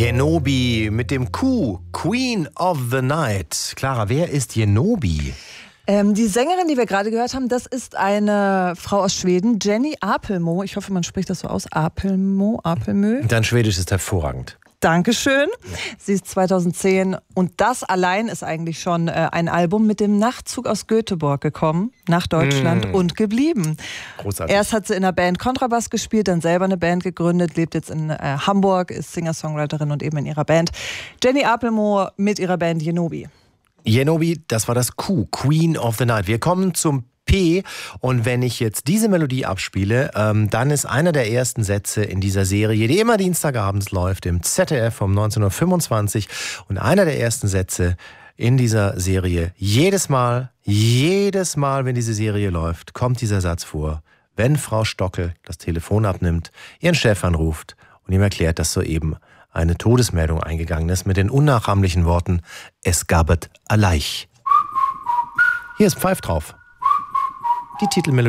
Yenobi mit dem Q, Queen of the Night. Clara, wer ist Yenobi? Die Sängerin, die wir gerade gehört haben, das ist eine Frau aus Schweden, Jenny Apelmo. Ich hoffe, man spricht das so aus. Apelmö. Dein Schwedisch ist hervorragend. Dankeschön. Sie ist 2010 und das allein ist eigentlich schon ein Album mit dem Nachtzug aus Göteborg gekommen, nach Deutschland und geblieben. Großartig. Erst hat sie in der Band Kontrabass gespielt, dann selber eine Band gegründet, lebt jetzt in Hamburg, ist Singer-Songwriterin und eben in ihrer Band. Jenny Apelmo mit ihrer Band Yenobi. Yenobi, das war das Q, Queen of the Night. Wir kommen zum P und wenn ich jetzt diese Melodie abspiele, dann ist einer der ersten Sätze in dieser Serie, die immer dienstagabends läuft, im ZDF um 19:25 und einer der ersten Sätze in dieser Serie, jedes Mal, wenn diese Serie läuft, kommt dieser Satz vor, wenn Frau Stockel das Telefon abnimmt, ihren Chef anruft und ihm erklärt, dass soeben eine Todesmeldung eingegangen ist mit den unnachahmlichen Worten, es gabet a Leich. Hier ist Pfeif drauf. Die Titelmelodie.